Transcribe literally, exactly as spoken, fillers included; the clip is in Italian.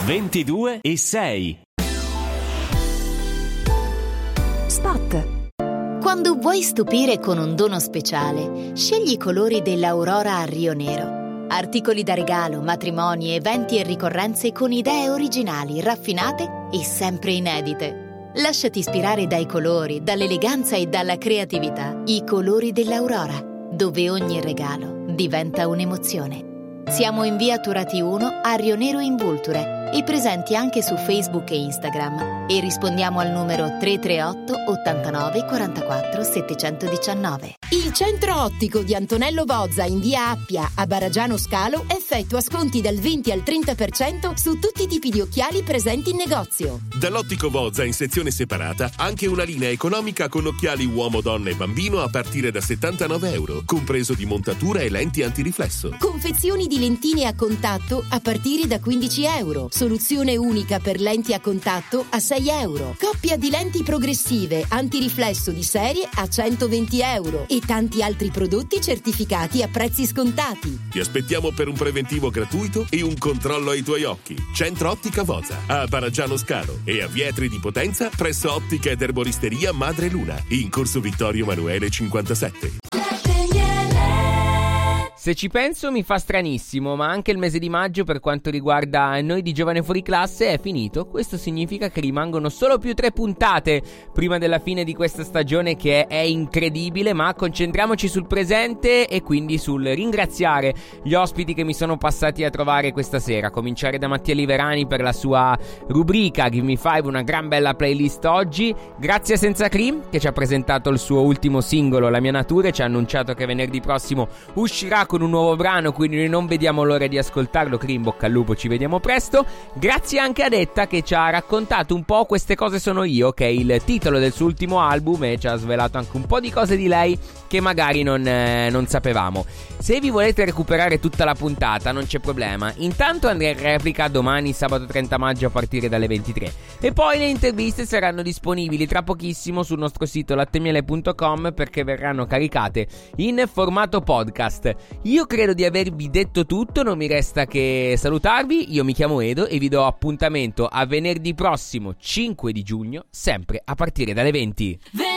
ventidue e sei. Spot. Quando vuoi stupire con un dono speciale, scegli i colori dell'Aurora a Rio Nero. Articoli da regalo, matrimoni, eventi e ricorrenze con idee originali, raffinate e sempre inedite. Lasciati ispirare dai colori, dall'eleganza e dalla creatività. I colori dell'Aurora, dove ogni regalo diventa un'emozione. Siamo in via Turati uno a Rio Nero in Vulture e presenti anche su Facebook e Instagram, e rispondiamo al numero tre tre otto ottantanove quarantaquattro settecentodiciannove. Il centro ottico di Antonello Bozza in via Appia a Baragiano Scalo effettua sconti dal venti al trenta per cento su tutti i tipi di occhiali presenti in negozio. Dall'Ottico Bozza in sezione separata anche una linea economica con occhiali uomo, donna e bambino a partire da settantanove euro, compreso di montatura e lenti antiriflesso. Confezioni di lentine a contatto a partire da quindici euro. Soluzione unica per lenti a contatto a sei euro. Coppia di lenti progressive antiriflesso di serie a centoventi euro. E tanti altri prodotti certificati a prezzi scontati. Ti aspettiamo per un preventivo gratuito e un controllo ai tuoi occhi. Centro Ottica Bozza a Baragiano Scalo e a Vietri di Potenza presso Ottica ed Erboristeria Madre Luna in corso Vittorio Emanuele cinquantasette. Se ci penso mi fa stranissimo, ma anche il mese di maggio per quanto riguarda noi di Giovane Fuori Classe è finito. Questo significa che rimangono solo più tre puntate prima della fine di questa stagione, che è incredibile, ma concentriamoci sul presente e quindi sul ringraziare gli ospiti che mi sono passati a trovare questa sera, a cominciare da Mattia Liverani per la sua rubrica Give Me Five, una gran bella playlist oggi. Grazie a Senza Cream che ci ha presentato il suo ultimo singolo La Mia Natura e ci ha annunciato che venerdì prossimo uscirà con un nuovo brano, quindi noi non vediamo l'ora di ascoltarlo. Cream, bocca al lupo, ci vediamo presto. Grazie anche a Detta che ci ha raccontato un po' Queste cose sono io, che è il titolo del suo ultimo album, e ci ha svelato anche un po' di cose di lei che magari non, eh, non sapevamo. Se vi volete recuperare tutta la puntata non c'è problema, intanto andrà in replica domani sabato trenta maggio a partire dalle ventitré, e poi le interviste saranno disponibili tra pochissimo sul nostro sito lattemiele punto com perché verranno caricate in formato podcast. Io credo di avervi detto tutto, non mi resta che salutarvi. Io mi chiamo Edo e vi do appuntamento a venerdì prossimo cinque di giugno, sempre a partire dalle venti.